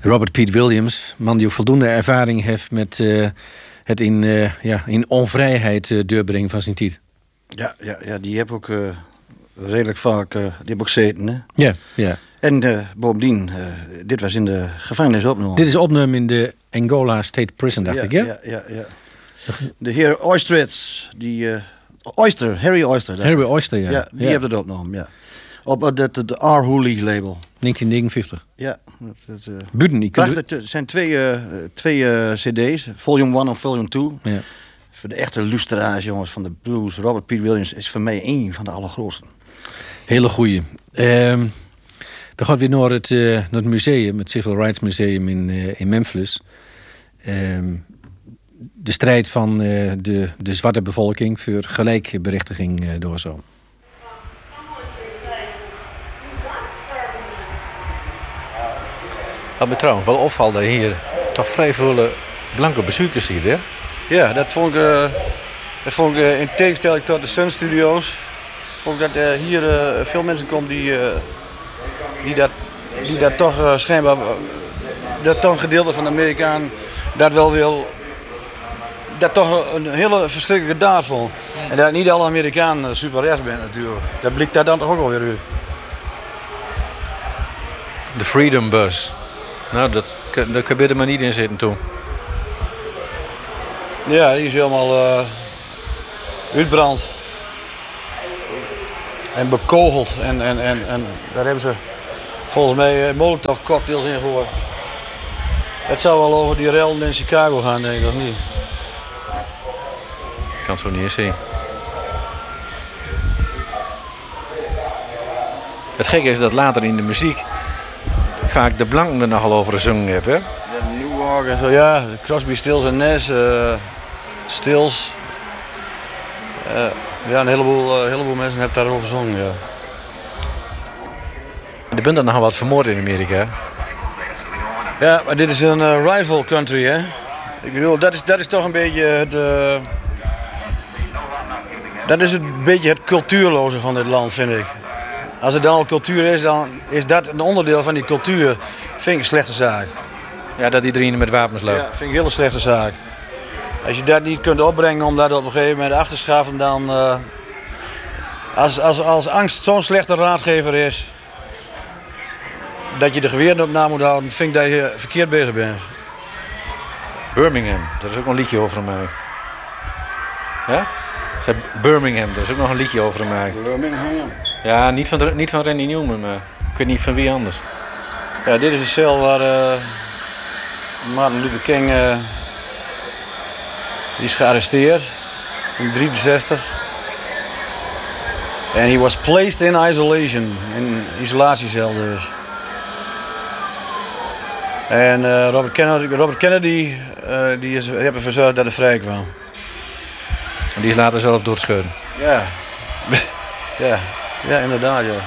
Robert Pete Williams, man die ook voldoende ervaring heeft met het in onvrijheid deurbrengen van zijn tijd. Ja, die heb ook redelijk vaak die heb ook gezeten. Hè? Ja. En bovendien, dit was in de gevangenis opgenomen. Dit is opgenomen in de Angola State Prison, dacht ik, ja? Ja. De heer Oysterits, Harry Oyster. Harry Oyster, ja. Ja, die heeft het opgenomen, ja. Op het R. Hooley label. 1959. Ja. Buiten, het zijn twee cd's, volume 1 en volume 2. Ja. Voor de echte luisteraars, jongens, van de blues. Robert Pete Williams is voor mij één van de allergrootste. Hele goeie. We gaan weer naar het museum, het Civil Rights Museum in Memphis. De strijd van de zwarte bevolking voor gelijkberechtiging door zo. Wat me trouwens wel opvalt dat hier toch vrij veel blanke bezoekers ziet, hè? Ja, dat vond ik in tegenstelling tot de Sun Studios. Vond ik dat hier veel mensen komen die dat toch schijnbaar dat toch een gedeelte van de Amerikaan dat wel wil. Dat toch een hele verschrikkelijke daad vond. En dat niet alle Amerikanen super rechts bent natuurlijk. Dat blijkt daar dan toch ook wel weer uit. De Freedom Bus. Nou, daar kan je maar niet in zitten toen. Ja, die is helemaal uitbrand. En bekogeld. En daar hebben ze volgens mij Molotov cocktails in gegooid. Het zou wel over die rellen in Chicago gaan, denk ik, of niet? Ik kan het zo niet eens zien. Het gekke is dat later in de muziek vaak de blanken er nogal over gezongen hebben. Ja, Newark en zo, ja. Crosby, Stills en Nash, Stills. Ja, een heleboel mensen hebben daarover gezongen, ja. Er bent er nogal wat vermoord in Amerika. Ja, maar dit is een rival country, hè. Ik bedoel, dat is toch een beetje het... dat is een beetje het cultuurloze van dit land, vind ik. Als het dan al cultuur is, dan is dat een onderdeel van die cultuur. Vind ik een slechte zaak. Ja, dat iedereen met wapens loopt. Ja, vind ik een hele slechte zaak. Als je dat niet kunt opbrengen om dat op een gegeven moment af te schaffen, dan... Als angst zo'n slechte raadgever is... dat je de geweren op na moet houden, vind ik dat je verkeerd bezig bent. Birmingham, daar is ook nog een liedje over mij. Ja? Birmingham, daar is ook nog een liedje over mij. Birmingham? Ja, niet van Randy Newman, maar ik weet niet van wie anders. Ja, dit is een cel waar Martin Luther King die is gearresteerd in 1963. En hij was placed in isolation, in isolatiecel dus. En Robert Kennedy die heeft ervoor gezorgd dat hij vrij kwam. En die is later zelf doodscheuden. Ja. ja, inderdaad, ja.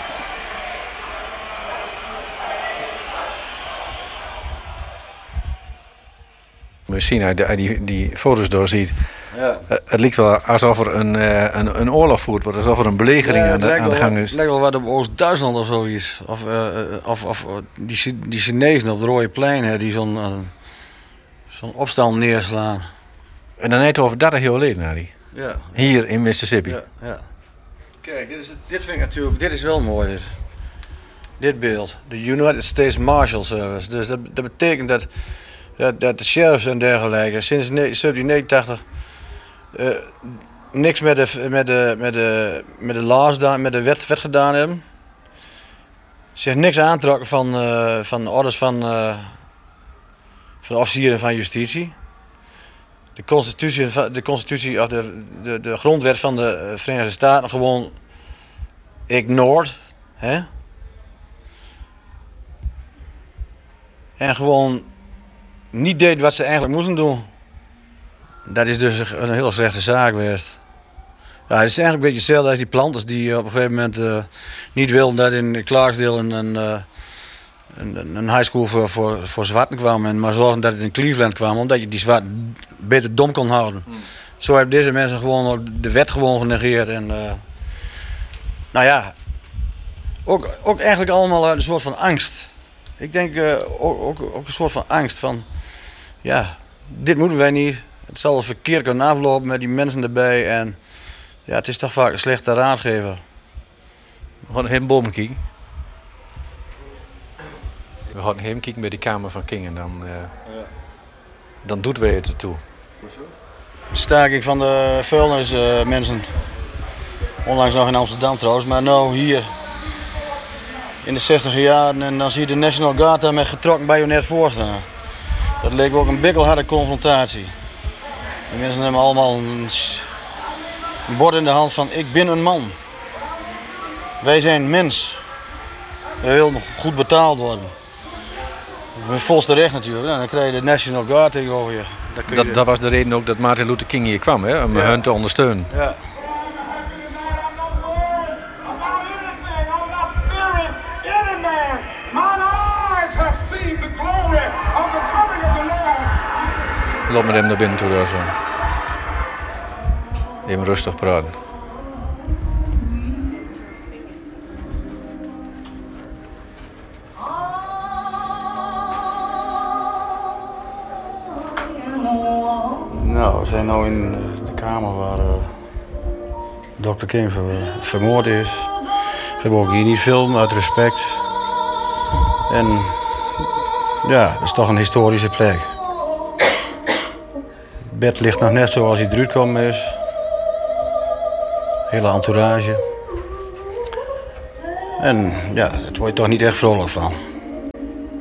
Misschien als je die foto's doorziet. Ja. Het lijkt wel alsof er een oorlog voert wordt, alsof er een belegering aan de gang is. Het lijkt wel wat op Oost-Duitsland of zoiets. Of die Chinezen op het Rode Plein hè, die zo'n opstand neerslaan. En dan heeft over 30 jaar geleden, Harry. Ja. Hier in Mississippi. Ja. Kijk, dit vind ik natuurlijk, dit is wel mooi. Dit beeld. De United States Marshal Service. Dus dat betekent dat de sheriffs en dergelijke sinds 1789 niks met de laws met de wet gedaan hebben. Zich niks aantrokken van orders van de officieren van justitie. De constitutie of de grondwet van de Verenigde Staten gewoon ignored, hè? En gewoon niet deed wat ze eigenlijk moesten doen. Dat is dus een hele slechte zaak geweest. Ja, het is eigenlijk een beetje hetzelfde als die planters die op een gegeven moment niet wilden dat in Clarksdale een high school voor zwarten kwam, maar zorgden dat het in Cleveland kwam, omdat je die zwarten beter dom kon houden. Zo hebben deze mensen gewoon de wet gewoon genegeerd. En nou ja, ook eigenlijk allemaal uit een soort van angst. Ik denk ook een soort van angst van, ja, dit moeten wij niet. Het zal verkeerd kunnen aflopen met die mensen erbij en ja, het is toch vaak een slechte raadgever. We gaan hem boven kijken. We gaan hem kijken bij de Kamer van King en dan doet wij het ertoe. Staking van de vuilnismensen. Onlangs nog in Amsterdam trouwens, maar nou hier in de 60 jaren en dan zie je de National Guard daar met getrokken bajonet voor staan. Dat leek me ook een bikkelharde confrontatie. Die mensen hebben allemaal een bord in de hand van ik ben een man. Wij zijn mens. Wij willen goed betaald worden. Met volste recht natuurlijk. Nou, dan krijg je de National Guard tegenover je. Dat was de reden ook dat Martin Luther King hier kwam, hè, om hen te ondersteunen. Ja. Loop met hem naar binnen toe daar zo. Even rustig praten. Nou, we zijn nu in de kamer waar Dr. King vermoord is. We hebben ook hier niet filmen uit respect. En ja, dat is toch een historische plek. Het bed ligt nog net zoals hij eruit kwam is. Hele entourage. En ja, daar word je toch niet echt vrolijk van.